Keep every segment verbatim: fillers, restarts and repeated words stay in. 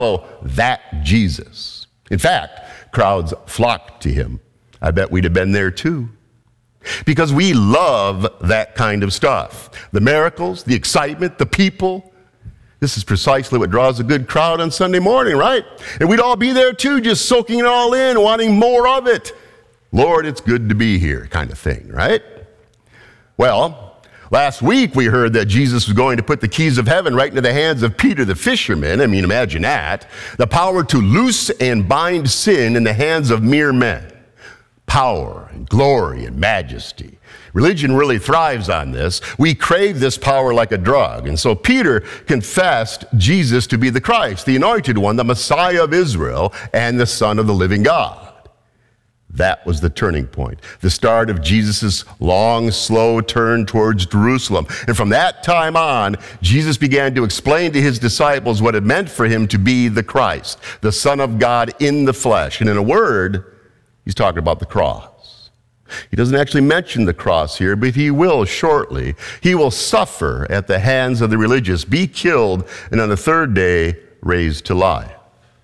follow that Jesus. In fact, crowds flocked to him. I bet we'd have been there too. Because we love that kind of stuff. The miracles, the excitement, the people. This is precisely what draws a good crowd on Sunday morning, right? And we'd all be there too, just soaking it all in, wanting more of it. Lord, it's good to be here, kind of thing, right? Well, last week we heard that Jesus was going to put the keys of heaven right into the hands of Peter the fisherman. I mean, imagine that. The power to loose and bind sin in the hands of mere men. Power and glory and majesty. Religion really thrives on this. We crave this power like a drug. And so Peter confessed Jesus to be the Christ, the anointed one, the Messiah of Israel, and the Son of the living God. That was the turning point, the start of Jesus' long, slow turn towards Jerusalem. And from that time on, Jesus began to explain to his disciples what it meant for him to be the Christ, the Son of God in the flesh. And in a word, he's talking about the cross. He doesn't actually mention the cross here, but he will shortly. He will suffer at the hands of the religious, be killed, and on the third day raised to life.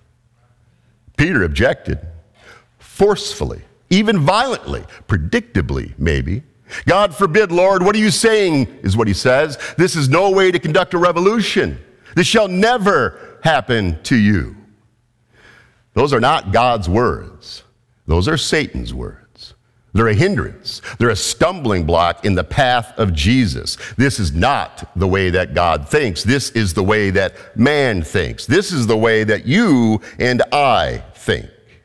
Peter objected. Forcefully, even violently, predictably, maybe. God forbid, Lord, what are you saying, is what he says. This is no way to conduct a revolution. This shall never happen to you. Those are not God's words. Those are Satan's words. They're a hindrance. They're a stumbling block in the path of Jesus. This is not the way that God thinks. This is the way that man thinks. This is the way that you and I think.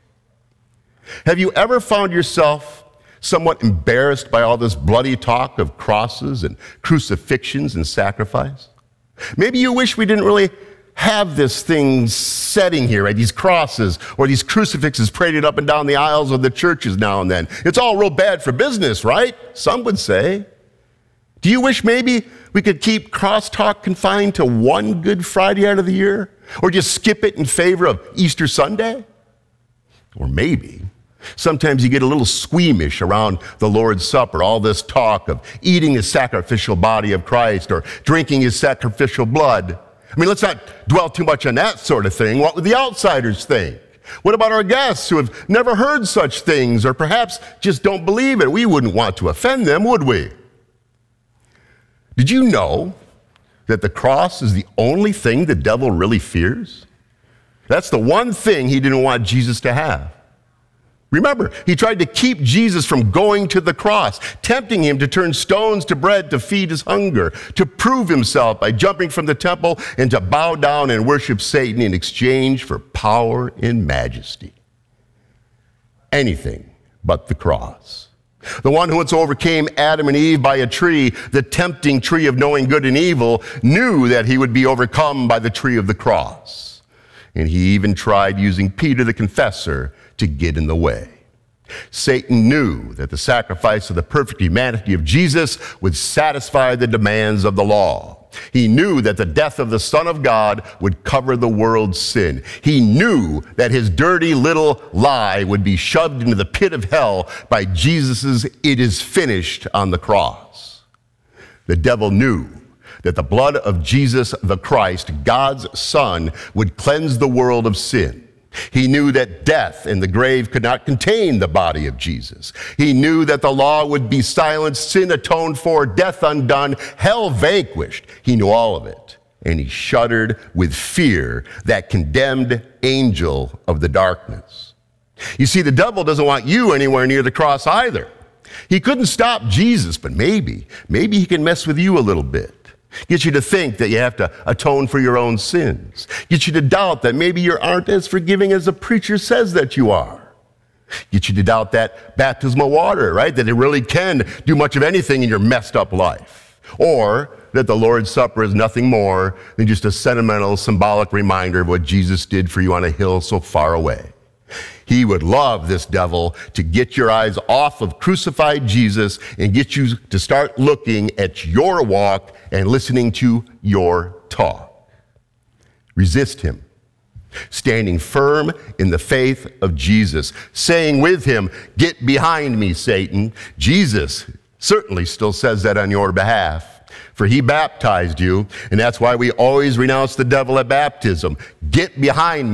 Have you ever found yourself somewhat embarrassed by all this bloody talk of crosses and crucifixions and sacrifice? Maybe you wish we didn't really have this thing setting here, right? These crosses or these crucifixes paraded up and down the aisles of the churches now and then. It's all real bad for business, right? Some would say. Do you wish maybe we could keep crosstalk confined to one Good Friday out of the year? Or just skip it in favor of Easter Sunday? Or maybe sometimes you get a little squeamish around the Lord's Supper, all this talk of eating the sacrificial body of Christ or drinking his sacrificial blood. I mean, let's not dwell too much on that sort of thing. What would the outsiders think? What about our guests who have never heard such things or perhaps just don't believe it? We wouldn't want to offend them, would we? Did you know that the cross is the only thing the devil really fears? That's the one thing he didn't want Jesus to have. Remember, he tried to keep Jesus from going to the cross, tempting him to turn stones to bread to feed his hunger, to prove himself by jumping from the temple and to bow down and worship Satan in exchange for power and majesty. Anything but the cross. The one who once overcame Adam and Eve by a tree, the tempting tree of knowing good and evil, knew that he would be overcome by the tree of the cross. And he even tried using Peter the confessor to get in the way. Satan knew that the sacrifice of the perfect humanity of Jesus would satisfy the demands of the law. He knew that the death of the Son of God would cover the world's sin. He knew that his dirty little lie would be shoved into the pit of hell by Jesus's "it is finished" on the cross. The devil knew that the blood of Jesus the Christ, God's Son, would cleanse the world of sin. He knew that death and the grave could not contain the body of Jesus. He knew that the law would be silenced, sin atoned for, death undone, hell vanquished. He knew all of it, and he shuddered with fear, that condemned angel of the darkness. You see, the devil doesn't want you anywhere near the cross either. He couldn't stop Jesus, but maybe, maybe he can mess with you a little bit. Get you to think that you have to atone for your own sins. Get you to doubt that maybe you aren't as forgiving as the preacher says that you are. Get you to doubt that baptismal water, right? That it really can do much of anything in your messed up life. Or that the Lord's Supper is nothing more than just a sentimental, symbolic reminder of what Jesus did for you on a hill so far away. He would love, this devil, to get your eyes off of crucified Jesus and get you to start looking at your walk and listening to your talk. Resist him, standing firm in the faith of Jesus, saying with him, "Get behind me, Satan." Jesus certainly still says that on your behalf, For he baptized you, and that's why we always renounce the devil at baptism. Get behind me.